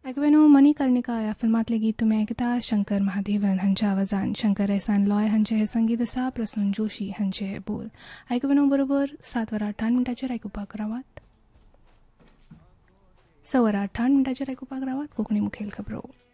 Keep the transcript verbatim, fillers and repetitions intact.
आयकवेनो मणिकर्णिका ह्या फिल्मांतलें गीत तुमी आयकता शंकर महादेवन हांच्या आवाजान. शंकर एहसान लॉय हांचें हें संगीत आसा, प्रसून जोशी हांचे बोल. आयकवेनो बरोबर सात वरां अठ्ठावन मिनटांचेर आयकुपाक रावात. स वरां अठ्ठावन मिनटांचेर आयकुपाक रावात कोंकणी मुखेल खबरो.